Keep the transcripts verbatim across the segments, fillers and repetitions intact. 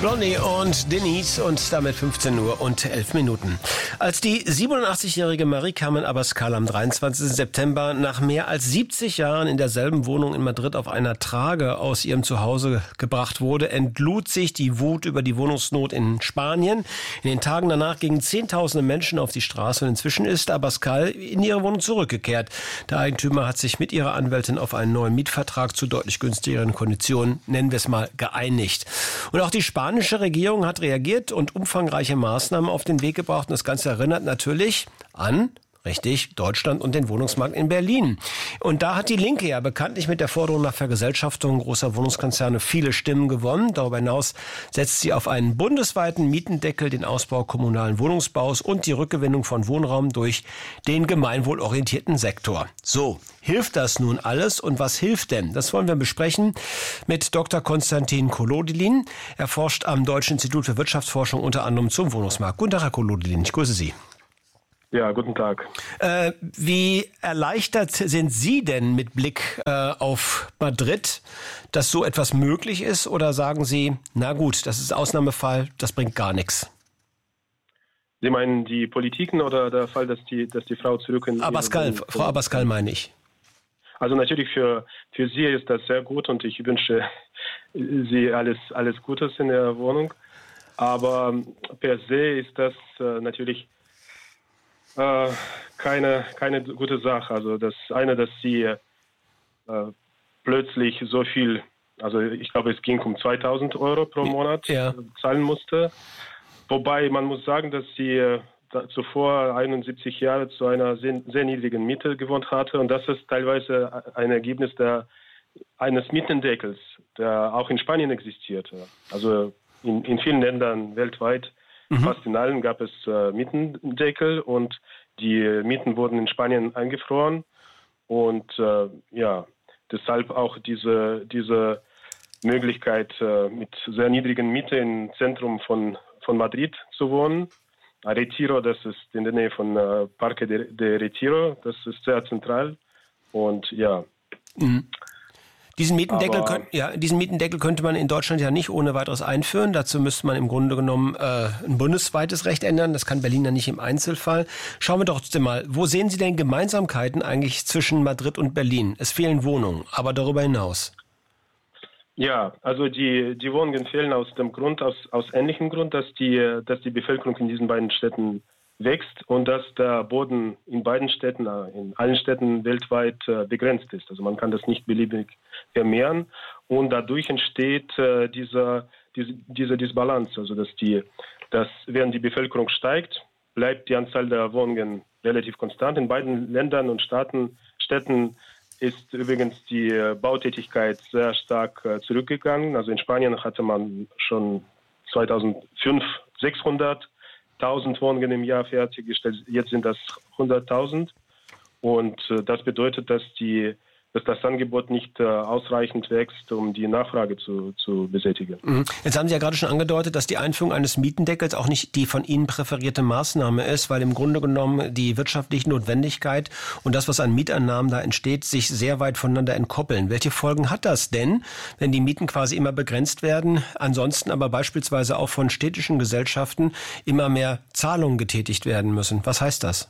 Blondie und Denise und damit fünfzehn Uhr und elf Minuten. Als die siebenundachtzigjährige Marie-Carmen Abascal am dreiundzwanzigsten September nach mehr als siebzig Jahren in derselben Wohnung in Madrid auf einer Trage aus ihrem Zuhause gebracht wurde, entlud sich die Wut über die Wohnungsnot in Spanien. In den Tagen danach gingen Zehntausende Menschen auf die Straße und inzwischen ist Abascal in ihre Wohnung zurückgekehrt. Der Eigentümer hat sich mit ihrer Anwältin auf einen neuen Mietvertrag zu deutlich günstigeren Konditionen, nennen wir es mal, geeinigt. Und auch die Spanische Die spanische Regierung hat reagiert und umfangreiche Maßnahmen auf den Weg gebracht. Und das Ganze erinnert natürlich an, richtig, Deutschland und den Wohnungsmarkt in Berlin. Und da hat die Linke ja bekanntlich mit der Forderung nach Vergesellschaftung großer Wohnungskonzerne viele Stimmen gewonnen. Darüber hinaus setzt sie auf einen bundesweiten Mietendeckel, den Ausbau kommunalen Wohnungsbaus und die Rückgewinnung von Wohnraum durch den gemeinwohlorientierten Sektor. So, hilft das nun alles und was hilft denn? Das wollen wir besprechen mit Doktor Konstantin Kolodilin. Er forscht am Deutschen Institut für Wirtschaftsforschung unter anderem zum Wohnungsmarkt. Guten Tag, Herr Kolodilin, ich grüße Sie. Ja, guten Tag. Äh, wie erleichtert sind Sie denn mit Blick äh, auf Madrid, dass so etwas möglich ist? Oder sagen Sie, na gut, das ist Ausnahmefall, das bringt gar nichts? Sie meinen die Politiken oder der Fall, dass die, dass die Frau zurück in... Abascal, in, Frau Abascal meine ich. Also natürlich für, für Sie ist das sehr gut und ich wünsche Sie alles, alles Gutes in der Wohnung. Aber per se ist das äh, natürlich Äh, keine, keine gute Sache. Also das eine, dass sie äh, plötzlich so viel, also ich glaube, es ging um zweitausend Euro pro Monat ja. zahlen musste. Wobei man muss sagen, dass sie äh, zuvor einundsiebzig Jahre zu einer sehr, sehr niedrigen Miete gewohnt hatte. Und das ist teilweise ein Ergebnis der, eines Mietendeckels, der auch in Spanien existierte. Also in, in vielen Ländern weltweit, fast in allen gab es äh, Mietendeckel und die Mieten wurden in Spanien eingefroren und äh, ja, deshalb auch diese, diese Möglichkeit äh, mit sehr niedrigen Miete im Zentrum von, von Madrid zu wohnen. Retiro, das ist in der Nähe von äh, Parque de, de Retiro, das ist sehr zentral und ja. Mhm. Diesen Mietendeckel, könnt, ja, diesen Mietendeckel könnte man in Deutschland ja nicht ohne weiteres einführen. Dazu müsste man im Grunde genommen äh, ein bundesweites Recht ändern. Das kann Berlin ja nicht im Einzelfall. Schauen wir doch trotzdem mal, wo sehen Sie denn Gemeinsamkeiten eigentlich zwischen Madrid und Berlin? Es fehlen Wohnungen, aber darüber hinaus? Ja, also die, die Wohnungen fehlen aus dem Grund, aus, aus ähnlichem Grund, dass die, dass die Bevölkerung in diesen beiden Städten wächst und dass der Boden in beiden Städten, in allen Städten weltweit begrenzt ist. Also man kann das nicht beliebig vermehren und dadurch entsteht äh, dieser, diese, diese Disbalance. Also dass die, dass während die Bevölkerung steigt, bleibt die Anzahl der Wohnungen relativ konstant. In beiden Ländern und Staaten, Städten ist übrigens die Bautätigkeit sehr stark äh, zurückgegangen. Also in Spanien hatte man schon zweitausendfünf sechshunderttausend Wohnungen im Jahr fertiggestellt. Jetzt sind das hunderttausend. Und äh, das bedeutet, dass, die, dass das Angebot nicht äh, ausreichend wächst, um die Nachfrage zu, zu besätigen. Mhm. Jetzt haben Sie ja gerade schon angedeutet, dass die Einführung eines Mietendeckels auch nicht die von Ihnen präferierte Maßnahme ist, weil im Grunde genommen die wirtschaftliche Notwendigkeit und das, was an Mieteinnahmen da entsteht, sich sehr weit voneinander entkoppeln. Welche Folgen hat das denn, wenn die Mieten quasi immer begrenzt werden, ansonsten aber beispielsweise auch von städtischen Gesellschaften immer mehr Zahlungen getätigt werden müssen? Was heißt das?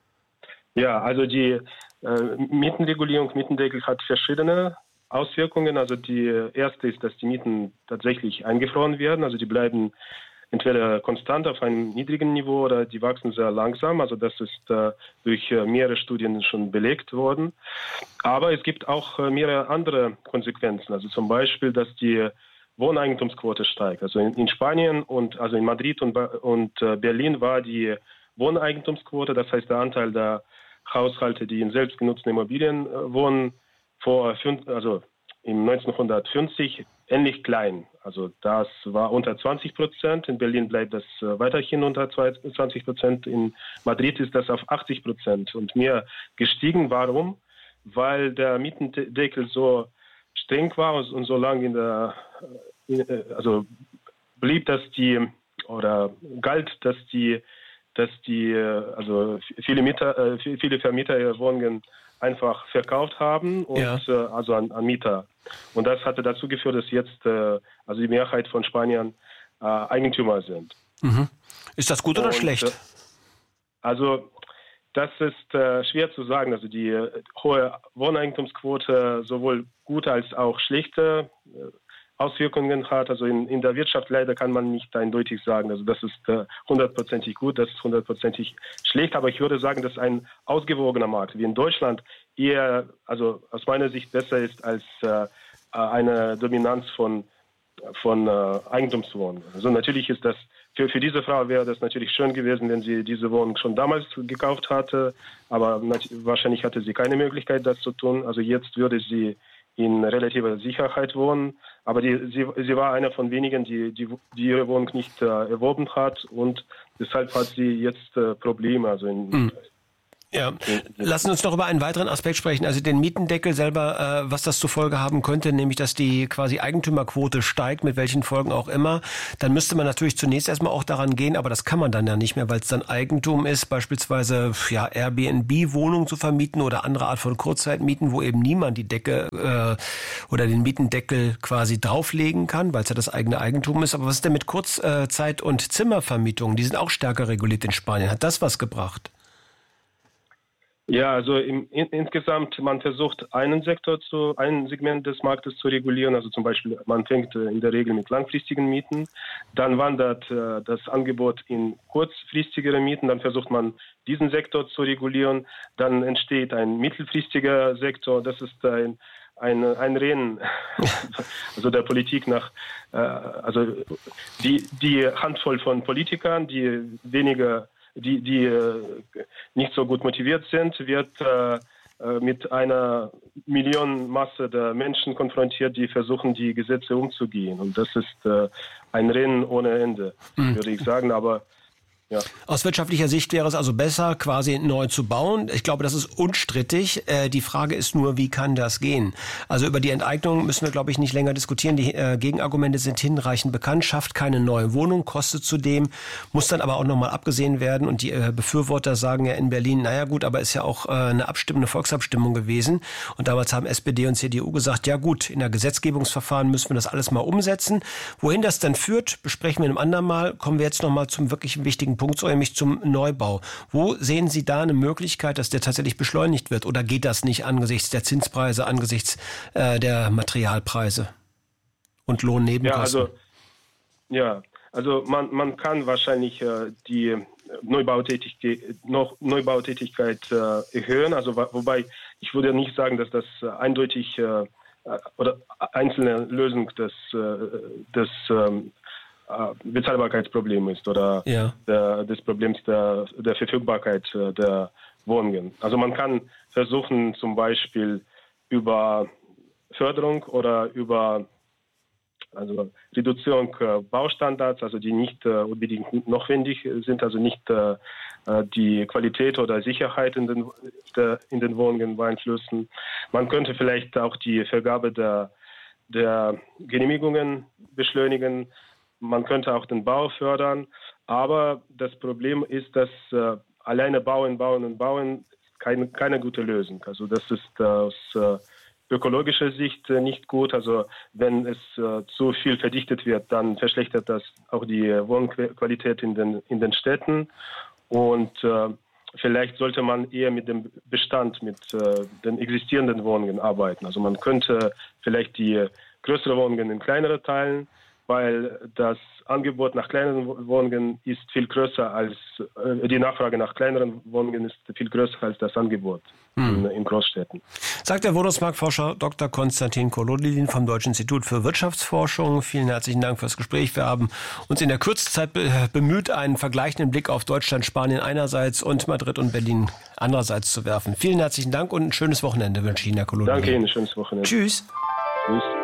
Ja, also die äh, Mietenregulierung, Mietendeckel hat verschiedene Auswirkungen. Also die erste ist, dass die Mieten tatsächlich eingefroren werden. Also die bleiben entweder konstant auf einem niedrigen Niveau oder die wachsen sehr langsam. Also das ist äh, durch äh, mehrere Studien schon belegt worden. Aber es gibt auch äh, mehrere andere Konsequenzen. Also zum Beispiel, dass die Wohneigentumsquote steigt. Also in, in Spanien und also in Madrid und, und äh, Berlin war die Wohneigentumsquote, das heißt der Anteil der Haushalte, die in selbstgenutzten Immobilien äh, wohnen, vor fünf, also im neunzehnhundertfünfzig ähnlich klein. Also das war unter zwanzig Prozent. In Berlin bleibt das äh, weiterhin unter zwanzig Prozent. In Madrid ist das auf achtzig Prozent und mehr gestiegen. Warum? Weil der Mietendeckel so streng war und so lange in der, in, also blieb, dass die oder galt, dass die dass die, also viele, Mieter, viele Vermieter ihre Wohnungen einfach verkauft haben und ja. also an, an Mieter. Und das hatte dazu geführt, dass jetzt also die Mehrheit von Spaniern äh, Eigentümer sind. Mhm. Ist das gut oder Und, schlecht? Äh, also das ist äh, schwer zu sagen. Also die äh, hohe Wohneigentumsquote sowohl gute als auch schlechte äh, Auswirkungen hat. Also in, in der Wirtschaft leider kann man nicht eindeutig sagen, also das ist äh, hundertprozentig gut, das ist hundertprozentig schlecht. Aber ich würde sagen, dass ein ausgewogener Markt wie in Deutschland eher, also aus meiner Sicht besser ist als äh, eine Dominanz von, von äh, Eigentumswohnungen. Also natürlich ist das, für, für diese Frau wäre das natürlich schön gewesen, wenn sie diese Wohnung schon damals gekauft hatte, aber wahrscheinlich hatte sie keine Möglichkeit, das zu tun. Also jetzt würde sie in relativer Sicherheit wohnen, aber die, sie, sie war einer von wenigen, die, die, die ihre Wohnung nicht äh, erworben hat und deshalb hat sie jetzt äh, Probleme. Also in, mhm. Ja, lassen uns noch über einen weiteren Aspekt sprechen, also den Mietendeckel selber, äh, was das zur Folge haben könnte, nämlich dass die quasi Eigentümerquote steigt, mit welchen Folgen auch immer. Dann müsste man natürlich zunächst erstmal auch daran gehen, aber das kann man dann ja nicht mehr, weil es dann Eigentum ist, beispielsweise ja Airbnb-Wohnungen zu vermieten oder andere Art von Kurzzeitmieten, wo eben niemand die Decke äh, oder den Mietendeckel quasi drauflegen kann, weil es ja das eigene Eigentum ist. Aber was ist denn mit Kurzzeit- und Zimmervermietungen? Die sind auch stärker reguliert in Spanien. Hat das was gebracht? Ja, also im, in, insgesamt, man versucht einen Sektor zu, ein Segment des Marktes zu regulieren. Also zum Beispiel, man fängt äh, in der Regel mit langfristigen Mieten. Dann wandert äh, das Angebot in kurzfristigere Mieten. Dann versucht man, diesen Sektor zu regulieren. Dann entsteht ein mittelfristiger Sektor. Das ist ein, ein, ein Rennen, also der Politik nach, äh, also die, die Handvoll von Politikern, die weniger die, die äh, nicht so gut motiviert sind, wird äh, mit einer Millionenmasse der Menschen konfrontiert, die versuchen, die Gesetze umzugehen. Und das ist äh, ein Rennen ohne Ende, mhm. würde ich sagen. Aber ja. Aus wirtschaftlicher Sicht wäre es also besser, quasi neu zu bauen. Ich glaube, das ist unstrittig. Äh, die Frage ist nur, wie kann das gehen? Also über die Enteignung müssen wir, glaube ich, nicht länger diskutieren. Die äh, Gegenargumente sind hinreichend bekannt. Schafft keine neue Wohnung, kostet zudem, muss dann aber auch nochmal abgesehen werden. Und die äh, Befürworter sagen ja in Berlin, naja gut, aber ist ja auch äh, eine Abstimmung, eine Volksabstimmung gewesen. Und damals haben S P D und C D U gesagt, ja gut, in der Gesetzgebungsverfahren müssen wir das alles mal umsetzen. Wohin das dann führt, besprechen wir in einem anderen Mal. Kommen wir jetzt nochmal zum wirklich wichtigen Punkt, so nämlich zum Neubau. Wo sehen Sie da eine Möglichkeit, dass der tatsächlich beschleunigt wird? Oder geht das nicht angesichts der Zinspreise, angesichts äh, der Materialpreise und Lohnnebenkosten? Ja, also, ja, also man, man kann wahrscheinlich äh, die Neubautätigkeit, noch Neubautätigkeit äh, erhöhen. Also wobei ich würde nicht sagen, dass das äh, eindeutig äh, oder einzelne Lösung des, äh, des ähm, Bezahlbarkeitsproblem ist oder ja. der, des Problems der, der Verfügbarkeit der Wohnungen. Also man kann versuchen, zum Beispiel über Förderung oder über also Reduzierung Baustandards, also die nicht unbedingt notwendig sind, also nicht die Qualität oder Sicherheit in den, in den Wohnungen beeinflussen. Man könnte vielleicht auch die Vergabe der, der Genehmigungen beschleunigen. Man könnte auch den Bau fördern, aber das Problem ist, dass äh, alleine bauen, bauen und bauen keine, keine gute Lösung. Also das ist aus äh, ökologischer Sicht äh, nicht gut. Also wenn es äh, zu viel verdichtet wird, dann verschlechtert das auch die Wohnqualität in den, in den Städten. Und äh, vielleicht sollte man eher mit dem Bestand, mit äh, den existierenden Wohnungen arbeiten. Also man könnte vielleicht die größeren Wohnungen in kleinere teilen, weil das Angebot nach kleineren Wohnungen ist viel größer als, äh, die Nachfrage nach kleineren Wohnungen ist viel größer als das Angebot hm. in, in Großstädten. Sagt der Wohnungsmarktforscher Doktor Konstantin Kolodilin vom Deutschen Institut für Wirtschaftsforschung. Vielen herzlichen Dank fürs Gespräch. Wir haben uns in der Kürzzeit bemüht, einen vergleichenden Blick auf Deutschland, Spanien einerseits und Madrid und Berlin andererseits zu werfen. Vielen herzlichen Dank und ein schönes Wochenende wünsche ich Ihnen, Herr Kolodilin. Danke Ihnen, ein schönes Wochenende. Tschüss. Tschüss.